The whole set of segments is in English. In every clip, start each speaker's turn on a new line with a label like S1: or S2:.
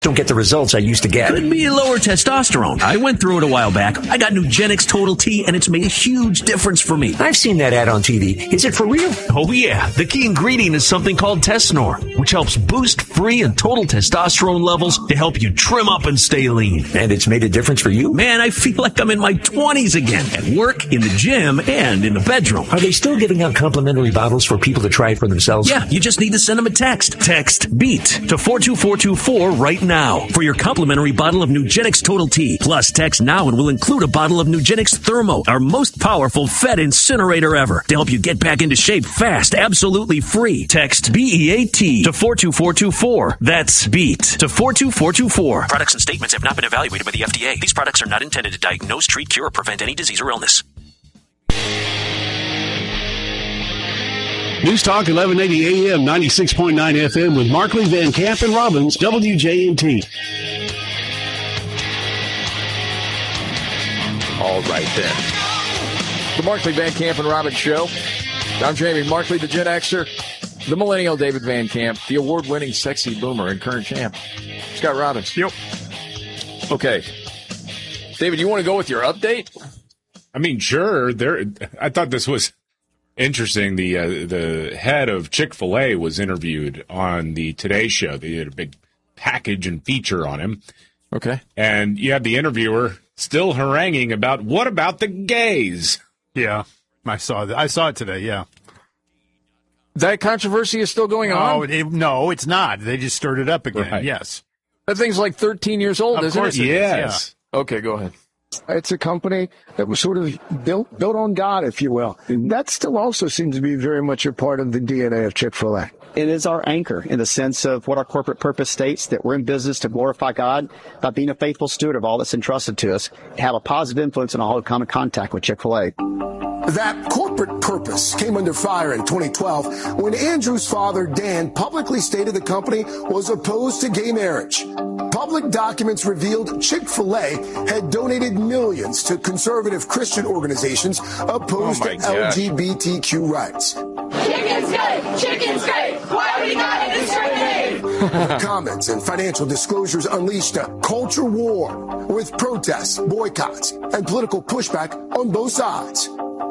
S1: don't get the results I used to get.
S2: Could be lower testosterone. I went through it a while back. I got Nugenix Total T, and it's made a huge difference for me.
S1: I've seen that ad on TV. Is it for real?
S2: Oh, yeah. The key ingredient is something called Tesnor, which helps boost free and total testosterone levels to help you trim up and stay lean.
S1: And it's made a difference for you?
S2: Man, I feel like I'm in my 20s again, at work, in the gym, and in the bedroom.
S1: Are they still giving out complimentary bottles for people to try it for themselves?
S2: Yeah, you just need to send them a text. Text BEAT to 42424 right now for your complimentary bottle of Nugenix Total T. Plus, text now and we'll include a bottle of Nugenix Thermo, our most powerful fat incinerator ever, to help you get back into shape fast, absolutely free. Text BEAT to 42424. That's BEAT to 42424. Products and statements have not been evaluated by the FDA. These products are not intended to diagnose, treat, cure, or prevent any disease or illness.
S3: News Talk 1180 AM, 96.9 FM with Markley, Van Camp, and Robbins, WJMT.
S4: All right, then. The Markley, Van Camp, and Robbins Show. I'm Jamie Markley, the Gen Xer, the Millennial David Van Camp, the award-winning sexy boomer and current champ, Scott Robbins.
S5: Yep.
S4: Okay. David, you want to go with your update?
S5: I mean, sure. I thought this was interesting. The head of Chick-fil-A was interviewed on the Today Show. They did a big package and feature on him.
S4: Okay.
S5: And you have the interviewer still haranguing about, what about the gays?
S6: Yeah, I saw that. I saw it today, yeah.
S4: That controversy is still going on?
S6: No, it's not. They just stirred it up again,
S5: Right.
S6: Yes.
S4: That thing's like 13 years old,
S6: Of
S4: isn't
S6: course
S4: it?
S6: it is,
S5: Yes.
S4: Okay, go ahead.
S7: It's a company that was sort of built on God, if you will. That still also seems to be very much a part of the DNA of Chick-fil-A.
S8: It is our anchor in the sense of what our corporate purpose states, that we're in business to glorify God by being a faithful steward of all that's entrusted to us, have a positive influence on all who come in contact with Chick-fil-A.
S9: That corporate purpose came under fire in 2012 when Andrew's father, Dan, publicly stated the company was opposed to gay marriage. Public documents revealed Chick-fil-A had donated millions to conservative Christian organizations opposed to LGBTQ rights.
S10: Chicken's good! Chicken's great! Why are we not discriminating?
S9: Comments and financial disclosures unleashed a culture war with protests, boycotts, and political pushback on both sides.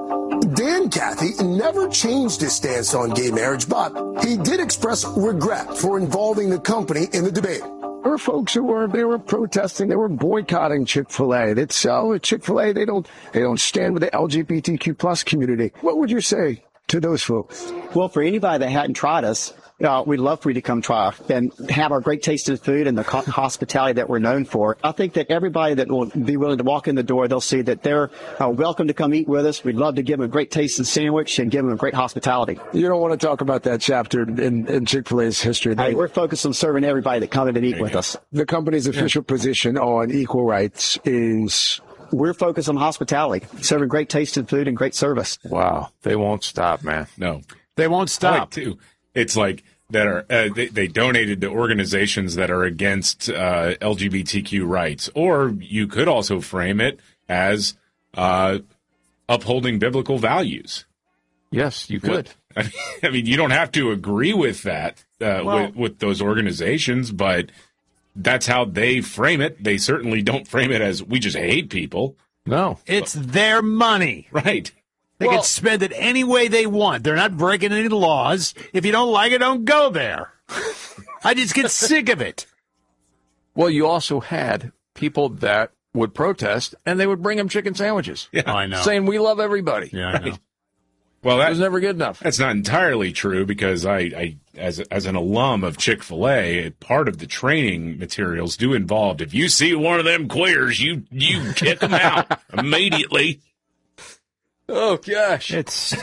S9: Dan Cathy never changed his stance on gay marriage, but he did express regret for involving the company in the debate.
S7: There were folks who were protesting, they were boycotting Chick-fil-A. It's Chick-fil-A, they don't stand with the LGBTQ plus community. What would you say to those folks?
S8: Well, for anybody that hadn't tried us, we'd love for you to come try and have our great tasting food and the hospitality that we're known for. I think that everybody that will be willing to walk in the door, they'll see that they're welcome to come eat with us. We'd love to give them a great tasting sandwich and give them a great hospitality.
S7: You don't want to talk about that chapter in Chick-fil-A's history.
S8: Hey, we're focused on serving everybody that come in and eat with us.
S7: The company's official position on equal rights is...
S8: We're focused on hospitality, serving great tasting food and great service.
S4: Wow. They won't stop, man.
S5: No.
S6: They won't stop.
S5: Too. It's like that are they donated to organizations that are against LGBTQ rights. Or you could also frame it as upholding biblical values.
S4: Yes, you could.
S5: I mean, you don't have to agree with that with those organizations, but that's how they frame it. They certainly don't frame it as we just hate people.
S4: No.
S6: It's their money.
S5: Right.
S6: They can spend it any way they want. They're not breaking any laws. If you don't like it, don't go there. I just get sick of it.
S4: Well, you also had people that would protest, and they would bring them chicken sandwiches.
S5: Yeah,
S6: I know.
S4: Saying, we love everybody.
S6: Yeah, I know.
S5: Well,
S4: that was never good enough.
S5: That's not entirely true because I as an alum of Chick-fil-A, part of the training materials do involve, if you see one of them queers, you kick them out immediately.
S4: Oh, gosh.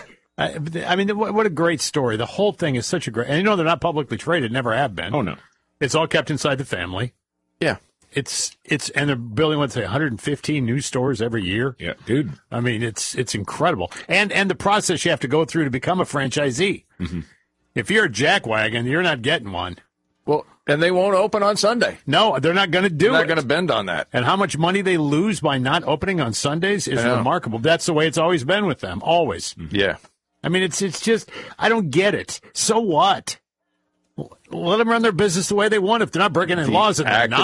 S6: I mean, what a great story. The whole thing is such a great, and they're not publicly traded, never have been.
S5: Oh, no.
S6: It's all kept inside the family.
S4: Yeah.
S6: And they're building, 115 new stores every year.
S5: Yeah, dude.
S6: I mean, it's incredible. And the process you have to go through to become a franchisee.
S5: Mm-hmm.
S6: If you're a jackwagon, you're not getting one.
S4: Well, and they won't open on Sunday.
S6: No, they're not going to do it.
S4: They're not going to bend on that.
S6: And how much money they lose by not opening on Sundays is remarkable. That's the way it's always been with them, always.
S4: Yeah.
S6: I mean, it's just, I don't get it. So what? Let them run their business the way they want. If they're not breaking any laws, and they're not.